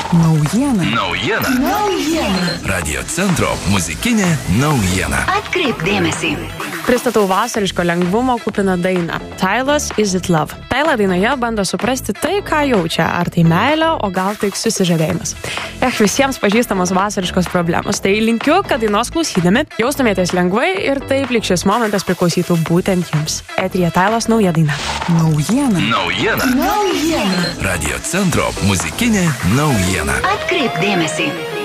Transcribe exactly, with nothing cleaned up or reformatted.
Naujiena. Naujiena. Naujiena. Radio centro muzikinė naujiena. Atkreipk dėmesį. Pristatau vasariško lengvumo kupiną dainą Tyla's Is It Love. Tyla dainoje bando suprasti tai, ką jaučia, ar tai meilė, o gal tik susižavėjimas. Eh, visiems pažįstamos vasariškos problemos. Tai linkiu, kad dainos klausydami jaustumėtės lengvai ir taip lyg šis momentas priklausytų būtent jums. Eteryje Tylos nauja daina. Naujiena. Naujiena. Naujiena. Radio centro muzikinė naujiena. Atkreipk dėmesį.